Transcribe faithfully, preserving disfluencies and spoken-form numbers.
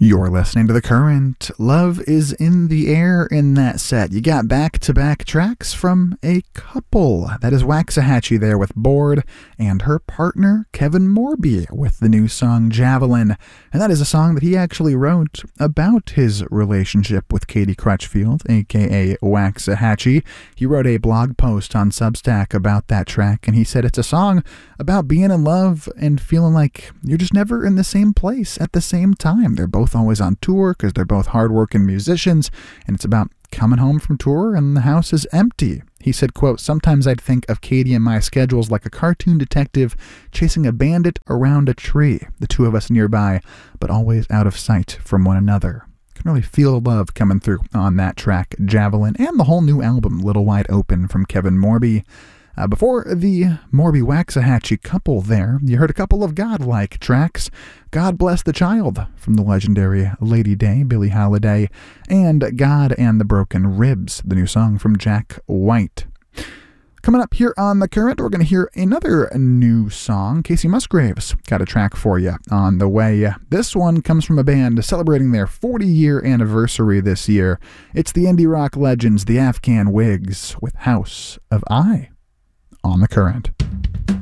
You're listening to The Current. Love is in the air in that set. You got back-to-back tracks from a couple. That is Waxahachie there with Bored, and her partner Kevin Morby with the new song Javelin. And that is a song that he actually wrote about his relationship with Katie Crutchfield, aka Waxahachie. He wrote a blog post on Substack about that track, and he said it's a song about being in love and feeling like you're just never in the same place at the same time. They're both always on tour because they're both hardworking musicians, and it's about coming home from tour and the house is empty. He said, quote, "Sometimes I'd think of Katie and my schedules like a cartoon detective chasing a bandit around a tree, the two of us nearby, but always out of sight from one another." Can really feel the love coming through on that track, Javelin, and the whole new album, Little Wide Open, from Kevin Morby. Uh, before the Morby-Waxahachie couple there, you heard a couple of godlike tracks. God Bless the Child from the legendary Lady Day, Billie Holiday, and God and the Broken Ribs, the new song from Jack White. Coming up here on The Current, we're going to hear another new song. Casey Musgraves got a track for you on the way. This one comes from a band celebrating their forty-year anniversary this year. It's the indie rock legends, the Afghan Wigs, with House of I. On The Current.